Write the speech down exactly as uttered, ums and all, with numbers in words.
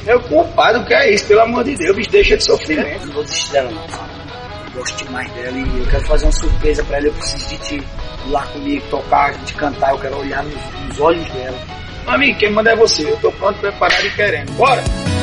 Meu compadre, o que é isso? Pelo amor de Deus, bicho, deixa de sofrimento. Eu não vou desistir dela não, cara. Eu gosto demais dela e eu quero fazer uma surpresa pra ela. Eu preciso de ti ir lá comigo, tocar, de cantar. Eu quero olhar nos, nos olhos dela. Amigo, quem manda é você. Eu tô pronto, preparado e querendo. Bora!